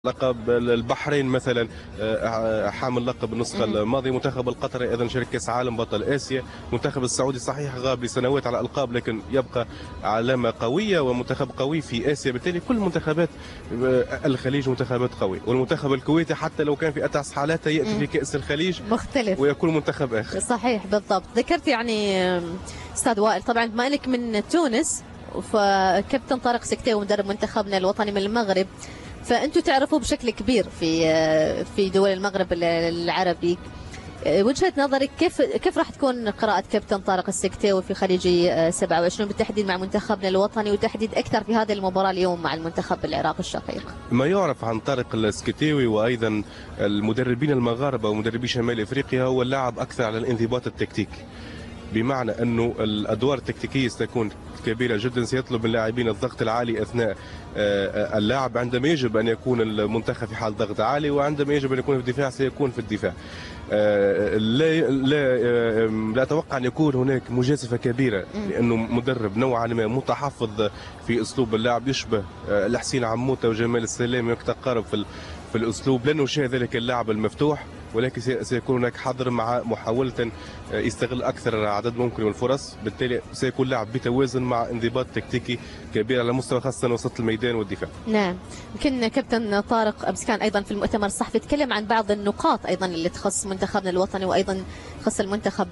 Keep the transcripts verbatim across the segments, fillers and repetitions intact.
لقب البحرين مثلا حامل لقب النسخه الماضيه، منتخب القطري ايضا شارك كاس عالم، بطل اسيا، منتخب السعودي صحيح غاب لسنوات على القاب لكن يبقى علامه قويه ومنتخب قوي في اسيا. بالتالي كل منتخبات الخليج منتخبات قويه، والمنتخب الكويتي حتى لو كان في اتعس حالاته ياتي في كاس الخليج مختلف ويكون منتخب اخر. صحيح بالضبط. ذكرت يعني استاذ وائل طبعا بما انك من تونس، فكابتن طارق سكتيوي مدرب منتخبنا الوطني من المغرب، فانتم تعرفوا بشكل كبير في في دول المغرب العربي. وجهة نظرك كيف كيف راح تكون قراءة كابتن طارق السكتيوي في خليجي سبعة وعشرين بالتحديد مع منتخبنا الوطني، وتحديد اكثر في هذه المباراة اليوم مع المنتخب العراقي الشقيق؟ ما يعرف عن طارق السكتيوي وايضا المدربين المغاربه ومدربي شمال افريقيا هو اللاعب اكثر على الانضباط التكتيكي، بمعنى انه الادوار التكتيكيه ستكون كبيره جدا، سيطلب من اللاعبين الضغط العالي اثناء اللعب عندما يجب ان يكون المنتخب في حال ضغط عالي، وعندما يجب ان يكون في الدفاع سيكون في الدفاع. لا لا لا اتوقع ان يكون هناك مجازفه كبيره، لانه مدرب نوعا ما متحفظ في اسلوب اللعب، يشبه الحسين عموته وجمال السلام يتقارب في في الاسلوب، لانه شاء ذلك اللعب المفتوح، ولكن سيكون هناك حظر مع محاولة يستغل أكثر عدد ممكن من الفرص. بالتالي سيكون لعب بتوازن مع انضباط تكتيكي كبير على مستوى خاصة وسط الميدان والدفاع. نعم، يمكن كابتن طارق أمس كان أيضا في المؤتمر الصحفي يتكلم عن بعض النقاط أيضا اللي تخص منتخبنا الوطني وأيضا تخص المنتخب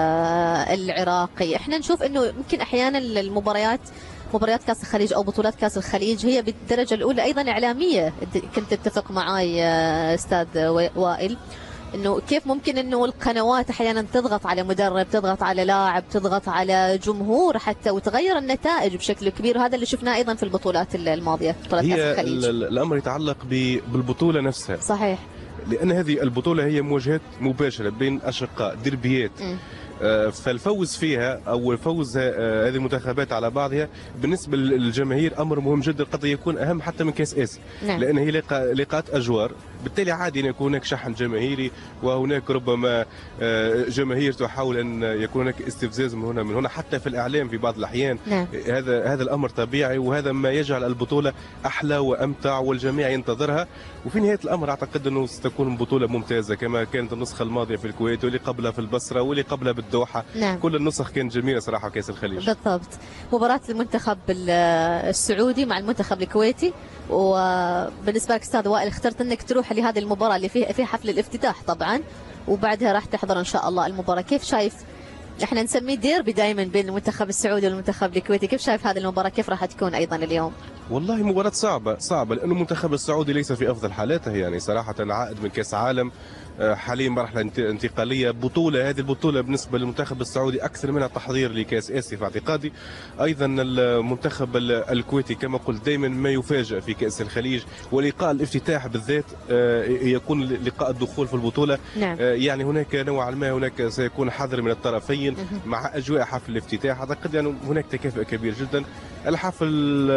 العراقي. احنا نشوف إنه يمكن أحيانا المباريات مباريات كاس الخليج او بطولات كاس الخليج هي بالدرجه الاولى ايضا اعلاميه. كنت تتفق معي استاذ وائل انه كيف ممكن انه القنوات احيانا تضغط على مدرب، تضغط على لاعب، تضغط على جمهور حتى، وتغير النتائج بشكل كبير، وهذا اللي شفناه ايضا في البطولات الماضيه، بطولات كاس الخليج. الامر يتعلق بالبطوله نفسها. صحيح. لان هذه البطوله هي مواجهات مباشره بين اشقاء، ديربيات. م. فالفوز فيها او فوز هذه المنتخبات على بعضها بالنسبه للجماهير امر مهم جدا، قد يكون اهم حتى من كاس اسيا. نعم. لان هي لقاءات اجوار، بالتالي عادي ان يكون هناك شحن جماهيري، وهناك ربما جماهير تحاول ان يكون هناك استفزاز من هنا من هنا حتى في الاعلام في بعض الاحيان. نعم. هذا هذا الامر طبيعي، وهذا ما يجعل البطوله احلى وامتع والجميع ينتظرها. وفي نهايه الامر اعتقد انه ستكون بطوله ممتازه كما كانت النسخه الماضيه في الكويت، واللي قبلها في البصره، واللي قبلها الدوحة. نعم. كل النسخ كانت جميله صراحه كاس الخليج. بالضبط. مباراه المنتخب السعودي مع المنتخب الكويتي، وبالنسبه لك استاذ وائل اخترت انك تروح لهذه المباراه اللي فيها في حفل الافتتاح طبعا، وبعدها راح تحضر ان شاء الله المباراه. كيف شايف، احنا نسميه ديربي دائما بين المنتخب السعودي والمنتخب الكويتي، كيف شايف هذه المباراه كيف راح تكون ايضا اليوم؟ والله مباراة صعبة صعبة، لأنه المنتخب السعودي ليس في أفضل حالاته، يعني صراحة عائد من كأس عالم، حاليا مرحلة انتقالية، بطولة هذه البطولة بالنسبة للمنتخب السعودي أكثر منها تحضير لكأس آسيا في اعتقادي. أيضا المنتخب الكويتي كما قلت دائما ما يفاجأ في كأس الخليج، ولقاء الافتتاح بالذات يكون لقاء الدخول في البطولة. نعم. يعني هناك نوعا ما هناك سيكون حذر من الطرفين مع أجواء حفل الافتتاح. أعتقد يعني هناك تكافؤ كبير جدا. الحفل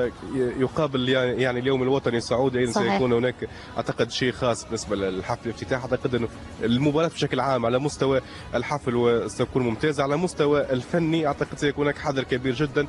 يقابل يعني اليوم الوطني السعودي، ايضا سيكون هناك اعتقد شيء خاص بالنسبه للحفل الافتتاح. اعتقد انه المباراه بشكل عام على مستوى الحفل ستكون ممتازه، على مستوى الفني اعتقد سيكون هناك حذر كبير جدا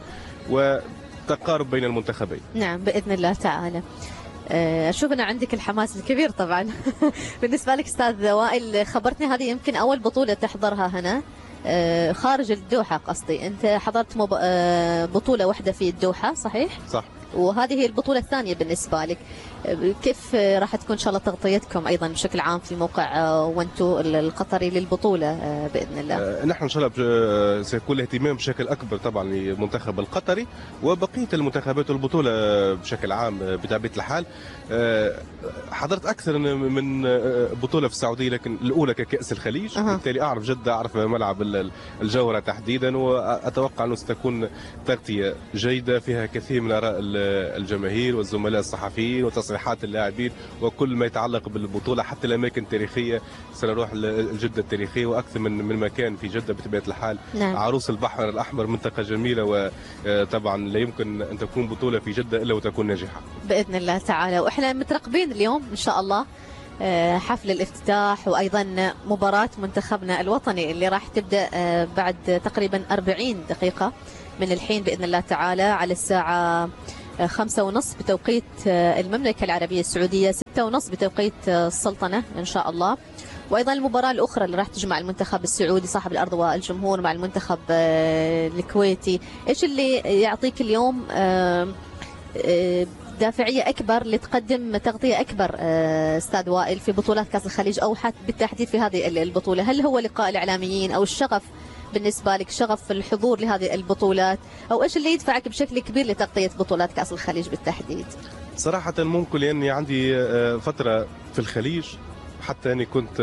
وتقارب بين المنتخبين. نعم باذن الله تعالى. اشوف ان عندك الحماس الكبير طبعا. بالنسبه لك استاذ وائل، خبرتني هذه يمكن اول بطوله تحضرها هنا خارج الدوحة، قصدي أنت حضرت مب... بطولة واحدة في الدوحة صحيح؟ صح. وهذه هي البطولة الثانية بالنسبة لك، كيف راح تكون إن شاء الله تغطيتكم أيضا بشكل عام في موقع وانتو القطري للبطولة بإذن الله؟ نحن إن شاء الله سيكون الاهتمام بشكل أكبر طبعا للمنتخب القطري وبقية المنتخبات والبطولة بشكل عام بطبيعة الحال. حضرت أكثر من بطولة في السعودية، لكن الأولى ككأس الخليج. أه. بالتالي أعرف جدة، أعرف ملعب الجوهرة تحديدا، وأتوقع أنه ستكون تغطية جيدة فيها كثير من آراء الجماهير والزملاء الصحفيين وتصريحات اللاعبين وكل ما يتعلق بالبطولة، حتى الأماكن التاريخية. سنروح الجدة التاريخية وأكثر من من مكان في جدة بطبيعة الحال. نعم. عروس البحر الأحمر منطقة جميلة، وطبعا لا يمكن أن تكون بطولة في جدة إلا وتكون ناجحة بإذن الله تعالى. وإحنا مترقبين اليوم إن شاء الله حفل الافتتاح، وأيضا مباراة منتخبنا الوطني اللي راح تبدأ بعد تقريبا أربعين دقيقة من الحين بإذن الله تعالى على الساعة خمسة ونص بتوقيت المملكة العربية السعودية، ستة ونص بتوقيت السلطنة إن شاء الله. وأيضا المباراة الأخرى اللي راح تجمع المنتخب السعودي صاحب الأرض والجمهور مع المنتخب الكويتي، إيش اللي يعطيك اليوم دافعية أكبر لتقدم تغطية أكبر أستاذ وائل في بطولات كأس الخليج، أو حتى بالتحديد في هذه البطولة؟ هل هو لقاء الإعلاميين أو الشغف بالنسبة لك، شغف الحضور لهذه البطولات، أو إيش اللي يدفعك بشكل كبير لتغطية بطولات كأس الخليج بالتحديد؟ صراحة ممكن لأني عندي فترة في الخليج، حتى أني كنت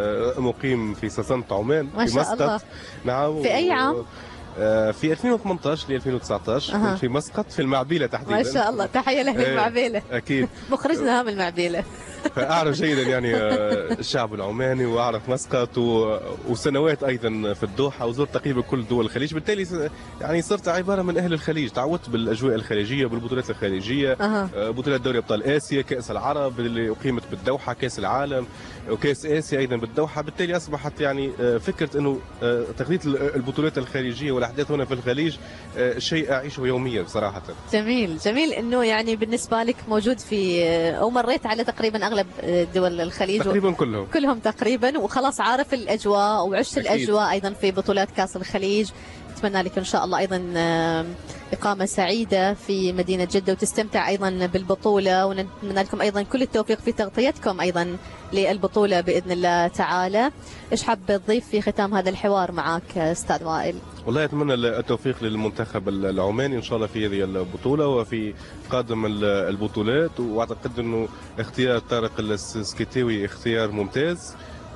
مقيم في سلطنة عمان ما في شاء مسقط. الله. نعم. في أي عام؟ في ألفين وثمانية عشر ل ألفين وتسعة عشر أه. كنت في مسقط في المعبيلة تحديدا. ما شاء الله، تحية لأهل المعبيلة. أكيد. مخرجنا هم المعبيلة. فأعرف جيدا يعني الشعب العماني، وأعرف مسقط و... وسنوات أيضا في الدوحة، وزرت تقريبا كل دول الخليج، بالتالي يعني صرت عبارة من أهل الخليج، تعودت بالأجواء الخليجية بالبطولات الخليجية. أه. بطولات دوري أبطال آسيا، كأس العرب اللي أقيمت بالدوحة، كأس العالم وكأس آسيا أيضا بالدوحة، بالتالي أصبحت يعني فكرة أنه تغطية البطولات الخارجية والأحداث هنا في الخليج شيء أعيشه يوميا بصراحة. جميل جميل أنه يعني بالنسبة لك موجود في أو مريت على تقريبا أغلب دول الخليج تقريبا كلهم كلهم تقريبا، وخلاص عارف الأجواء وعشت أكيد. الأجواء أيضا في بطولات كأس الخليج. أتمنى لك إن شاء الله أيضا إقامة سعيدة في مدينة جدة، وتستمتع أيضا بالبطولة، ونتمنى لكم أيضا كل التوفيق في تغطيتكم أيضا للبطولة بإذن الله تعالى. إيش حاب تضيف في ختام هذا الحوار معك أستاذ وائل؟ والله أتمنى التوفيق للمنتخب العماني إن شاء الله في هذه البطولة وفي قادم البطولات، وأعتقد أنه اختيار طارق السكيتاوي اختيار ممتاز.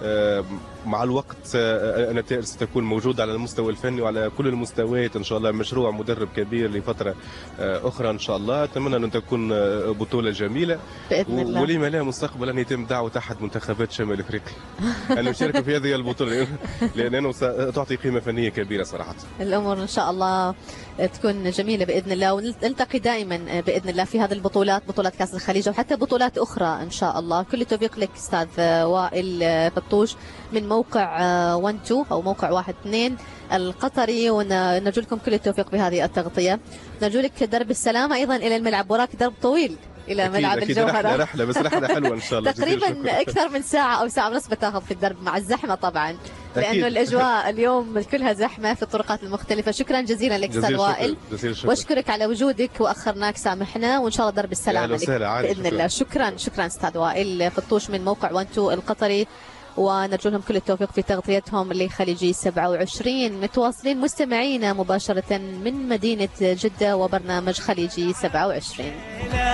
مع الوقت النتائج ستكون موجودة على المستوى الفني وعلى كل المستويات إن شاء الله. مشروع مدرب كبير لفترة أخرى إن شاء الله. أتمنى أن تكون بطولة جميلة بإذن الله، ولما لا مستقبلا أن يتم دعوة أحد منتخبات شمال أفريقيا أن يشاركوا في هذه البطولة، لأنه ستعطي قيمة فنية كبيرة صراحة. الأمور إن شاء الله تكون جميلة بإذن الله، ونلتقي دائما بإذن الله في هذه البطولات، بطولات كأس الخليج وحتى بطولات أخرى إن شاء الله. كل التوفيق لك أستاذ وائل بطوش من موقع واحد اثنين أو موقع واحد اثنين القطري، ونرجو لكم كل التوفيق بهذه التغطية. نرجو لك درب السلامة أيضا إلى الملعب، وراك درب طويل إلى أكيد ملعب أكيد الجوهرة. رحلة رحلة بس رحلة حلوة إن شاء الله. تقريبا أكثر من ساعة أو ساعة ونص بتاخذ في الدرب مع الزحمة طبعا، لأنه أكيد. الأجواء اليوم كلها زحمة في الطرقات المختلفة. شكرا جزيلا لك أستاذ وائل، واشكرك على وجودك وأخرناك، سامحنا، وإن شاء الله درب السلامة لك بإذن شكرا. الله. شكرا شكرا أستاذ وائل بطوش من موقع واحد اثنين القطري، ونرجو لهم كل التوفيق في تغطيتهم لخليجي سبعة وعشرين. متواصلين مستمعينا مباشرة من مدينة جدة وبرنامج خليجي سبعة وعشرين.